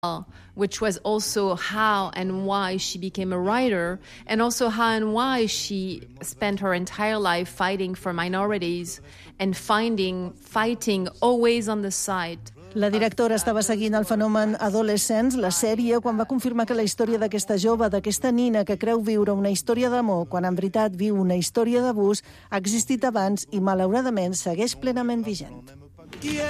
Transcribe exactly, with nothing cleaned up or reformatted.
which was also how and why she became a writer, and also how and why she spent her entire life fighting for minorities and finding, fighting always on the side. La directora estava seguint el fenomen Adolescents, la sèrie, quan va confirmar que la història d'aquesta jove, d'aquesta nina que creu viure una història d'amor, quan en veritat viu una història d'abús, ha existit abans i malauradament segueix plenament vigent.